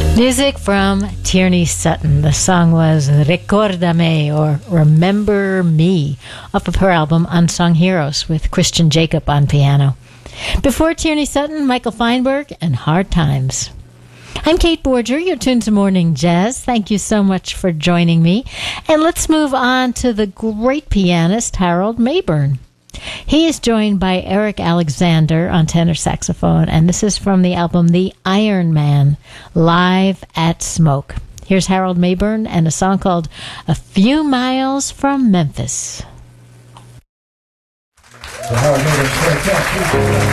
Music from Tierney Sutton. The song was Recordame, or Remember Me, off of her album Unsung Heroes, with Christian Jacob on piano. Before Tierney Sutton, Michael Feinberg and Hard Times. I'm Kate Borger. You're tuned to Morning Jazz. Thank you so much for joining me. And let's move on to the great pianist Harold Mabern. He is joined by Eric Alexander on tenor saxophone, and this is from the album The Iron Man, Live at Smoke. Here's Harold Mabern and a song called A Few Miles from Memphis.